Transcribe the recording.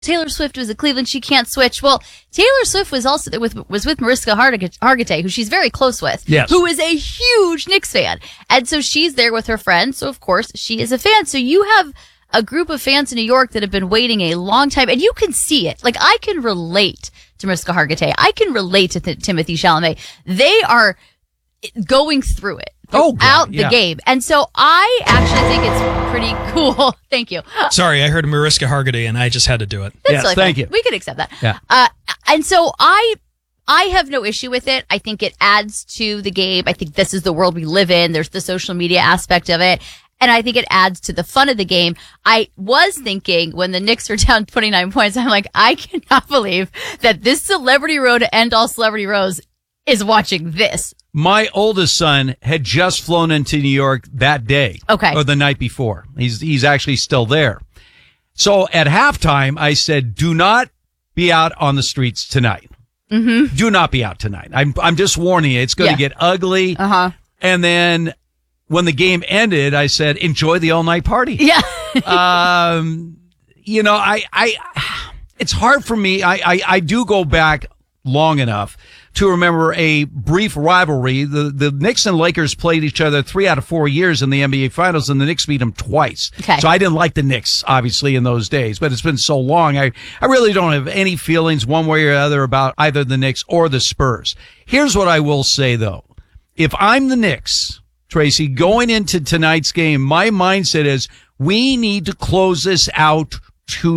Taylor Swift was at Cleveland. She can't switch. Well, Taylor Swift was also was with Mariska Hargitay, who she's very close with, who is a huge Knicks fan. And so she's there with her friends. So, of course, she is a fan. So you have a group of fans in New York that have been waiting a long time, and you can see it. Like, I can relate to Mariska Hargitay. I can relate to Timothée Chalamet. They are going through it throughout the game. And so I actually think it's pretty cool. Thank you. Sorry, I heard Mariska Hargitay, and I just had to do it. That's thank you. We could accept that. Yeah. And so I have no issue with it. I think it adds to the game. I think this is the world we live in. There's the social media aspect of it. And I think it adds to the fun of the game. I was thinking when the Knicks were down 29 points, I'm like, I cannot believe that this celebrity row to end all celebrity rows is watching this. My oldest son had just flown into New York that day. Okay. Or the night before. He's actually still there. So at halftime, I said, do not be out on the streets tonight. Mm-hmm. Do not be out tonight. I'm just warning you. It's going to get ugly. Uh-huh. And then when the game ended, I said, enjoy the all-night party. Yeah. You know, it's hard for me. I do go back long enough to remember a brief rivalry. The Knicks and Lakers played each other 3 out of 4 years in the NBA Finals, and the Knicks beat them twice. Okay. So I didn't like the Knicks, obviously, in those days, but it's been so long. I really don't have any feelings one way or other about either the Knicks or the Spurs. Here's what I will say, though. If I'm the Knicks, Tracy, going into tonight's game, my mindset is we need to close this out